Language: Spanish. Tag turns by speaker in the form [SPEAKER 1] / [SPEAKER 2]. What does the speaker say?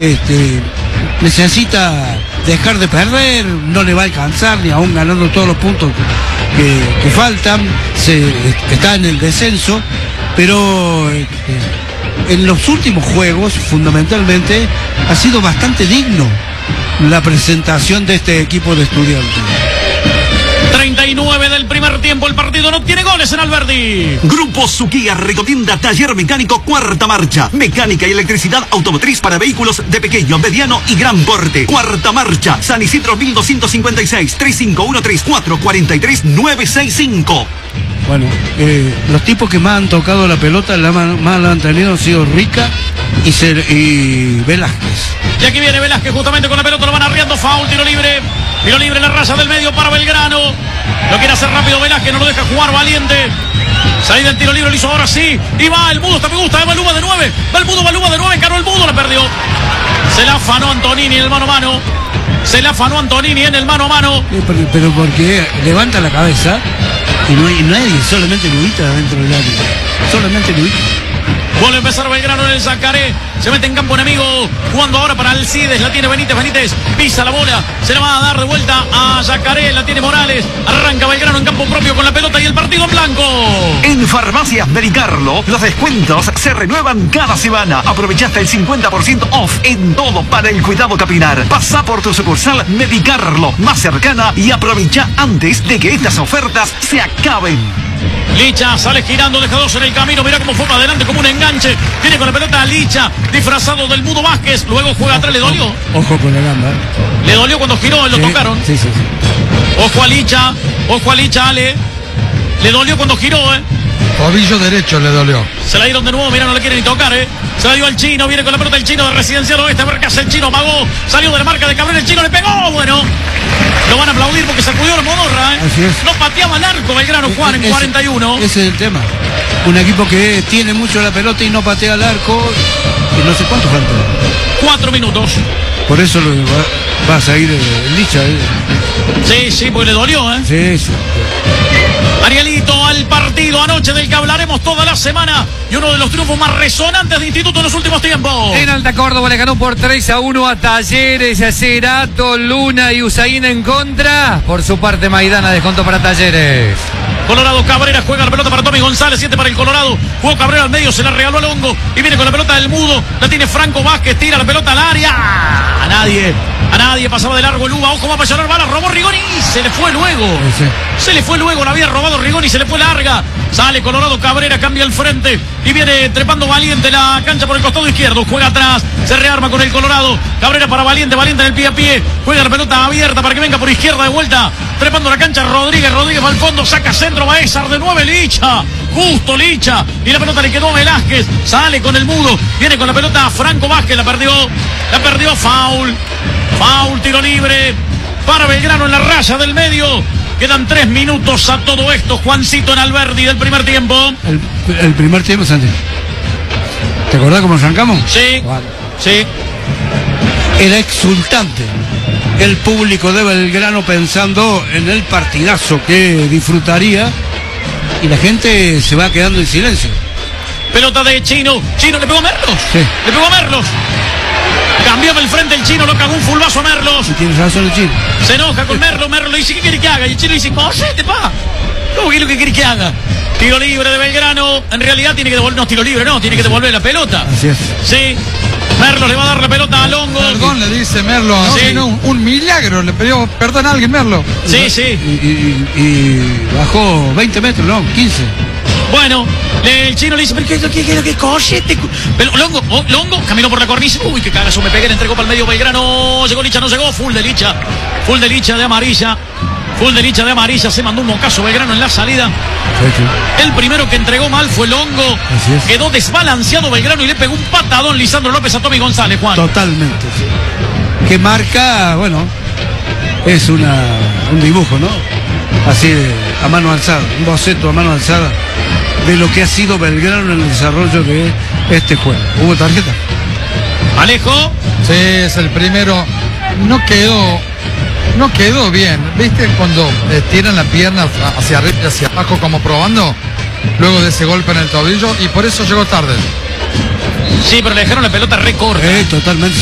[SPEAKER 1] necesita dejar de perder, no le va a alcanzar ni aún ganando todos los puntos que faltan, está en el descenso, pero en los últimos juegos fundamentalmente ha sido bastante digno la presentación de este equipo de Estudiantes.
[SPEAKER 2] 39 del primer tiempo, el partido no tiene goles en Alberdi.
[SPEAKER 3] Grupo Suquía recomienda taller mecánico Cuarta Marcha. Mecánica y electricidad automotriz para vehículos de pequeño, mediano y gran porte. Cuarta Marcha, San Isidro 1256, 3513-443-965.
[SPEAKER 1] Bueno, los tipos que más han tocado la pelota, más la han tenido han sido Rica y Velázquez.
[SPEAKER 2] Y aquí viene Velázquez justamente con la pelota, lo van arriando, foul, tiro libre en la raya del medio para Belgrano. Lo quiere hacer rápido Velázquez, no lo deja jugar Valiente. Salida del tiro libre, lo hizo ahora sí. Y va el Mudo, esta me gusta, va el Luma de 9. Va el Mudo de 9, encaró el Mudo, la perdió. Se la afanó Antonini en el mano a mano.
[SPEAKER 1] Pero porque levanta la cabeza y no hay nadie, solamente Luita dentro del área. Solamente Luita.
[SPEAKER 2] Vuelve a empezar Belgrano en el Zacaré. Se mete en campo enemigo. Jugando ahora para Alcides. La tiene Benítez. Pisa la bola. Se la va a dar de vuelta a Zacaré. La tiene Morales. Arranca Belgrano en campo propio con la pelota y el partido en blanco.
[SPEAKER 3] En Farmacias Medicarlo, los descuentos se renuevan cada semana. Aprovechaste el 50% off en todo para el cuidado capilar. Pasa por tu sucursal Medicarlo más cercana y aprovecha antes de que estas ofertas se acaben.
[SPEAKER 2] Licha sale girando, deja dos en el camino. Mira cómo fue para adelante como un enganche. Viene con la pelota Licha, disfrazado del Mudo Vázquez. Luego juega atrás, le dolió.
[SPEAKER 1] Ojo con la gamba.
[SPEAKER 2] Le dolió cuando giró, lo tocaron.
[SPEAKER 1] Sí.
[SPEAKER 2] Ojo a Licha, Ale. Le dolió cuando giró,
[SPEAKER 4] Tobillo derecho le dolió.
[SPEAKER 2] Se la dieron de nuevo, mira, no le quiere ni tocar, Se la dio al Chino, viene con la pelota el Chino de Residencial Oeste. A ver qué hace el Chino, amagó. Salió de la marca de Cabrera, el Chino le pegó, bueno. Lo van a aplaudir porque sacudió la modorra,
[SPEAKER 1] Así es.
[SPEAKER 2] No pateaba el arco Belgrano, Juan, en 41.
[SPEAKER 1] Ese es el tema. Un equipo que tiene mucho la pelota y no patea el arco. Y no sé cuánto falta.
[SPEAKER 2] 4 minutos.
[SPEAKER 1] Por eso va a seguir el Licha.
[SPEAKER 2] Sí, porque le dolió,
[SPEAKER 1] Sí.
[SPEAKER 2] Arielito, al partido anoche del que hablaremos toda la semana y uno de los triunfos más resonantes de Instituto en los últimos tiempos.
[SPEAKER 5] En Alta Córdoba le ganó por 3-1 a Talleres, Cerato, Luna y Usain en contra. Por su parte Maidana descontó para Talleres.
[SPEAKER 2] Colorado Cabrera juega la pelota para Tommy González, 7 para el Colorado. Jugó Cabrera al medio, se la regaló a Longo y viene con la pelota del Mudo. La tiene Franco Vázquez, tira la pelota al área. A nadie pasaba de largo el Uva. Ojo, va a presionar bala, robó Rigoni y se le fue luego.
[SPEAKER 1] Sí.
[SPEAKER 2] Se le fue luego, la había robado Rigoni, se le fue larga. Sale Colorado Cabrera, cambia el frente y viene trepando Valiente la cancha por el costado izquierdo. Juega atrás, se rearma con el Colorado. Cabrera para Valiente en el pie a pie. Juega la pelota abierta para que venga por izquierda de vuelta. Trepando la cancha Rodríguez va al fondo, saca centro, Baezar de 9, Licha. Justo Licha. Y la pelota le quedó a Velázquez. Sale con el Mudo. Viene con la pelota Franco Vázquez, la perdió, foul, tiro libre para Belgrano en la raya del medio. Quedan 3 minutos a todo esto, Juancito, en Alberdi del primer tiempo.
[SPEAKER 1] El primer tiempo, Santi. ¿Te acordás cómo arrancamos?
[SPEAKER 2] Sí.
[SPEAKER 1] Vale.
[SPEAKER 2] Sí.
[SPEAKER 1] Era exultante el público de Belgrano pensando en el partidazo que disfrutaría y la gente se va quedando en silencio.
[SPEAKER 2] Pelota de Chino, le pegó a Merlos.
[SPEAKER 1] Sí.
[SPEAKER 2] Le pegó a Merlos. Cambiaba el frente el Chino, lo cagó un fulbazo a Merlos.
[SPEAKER 1] Y tienes razón el Chino.
[SPEAKER 2] Se enoja con Merlos le dice, ¿qué quiere que haga? Y el Chino dice, ¡cóllete, pa! ¿Cómo que es lo que quiere que haga? Tiro libre de Belgrano. En realidad tiene que devolver, no, tiro libre no, tiene que devolver la pelota.
[SPEAKER 1] Así es.
[SPEAKER 2] Sí. Merlos le va a dar la pelota a Longo.
[SPEAKER 4] Perdón, le dice Merlo.
[SPEAKER 2] Sí.
[SPEAKER 4] No, un milagro. Le pidió perdón a alguien, Merlo.
[SPEAKER 2] Sí.
[SPEAKER 1] Y bajó 20 metros, no, 15.
[SPEAKER 2] Bueno, el Chino le dice, ¿pero qué cochete? Longo caminó por la cornisa. Uy, qué cagazo, me pegué, le entregó para el medio Belgrano. Llegó Licha, no llegó. Full de Licha de amarilla. Se mandó un mocazo Belgrano en la salida.
[SPEAKER 1] Sí.
[SPEAKER 2] El primero que entregó mal fue Longo.
[SPEAKER 1] Así es.
[SPEAKER 2] Quedó desbalanceado Belgrano y le pegó un patadón Lisandro López a Tommy González, Juan.
[SPEAKER 1] Totalmente, sí. Que marca, bueno, es un dibujo, ¿no? Así a mano alzada, un boceto a mano alzada de lo que ha sido Belgrano en el desarrollo de este juego. ¿Hubo tarjeta?
[SPEAKER 2] Alejo.
[SPEAKER 4] Sí, es el primero. No quedó bien. ¿Viste cuando tiran la pierna hacia arriba y hacia abajo como probando? Luego de ese golpe en el tobillo y por eso llegó tarde.
[SPEAKER 2] Sí, pero le dejaron la pelota re corta.
[SPEAKER 1] Totalmente.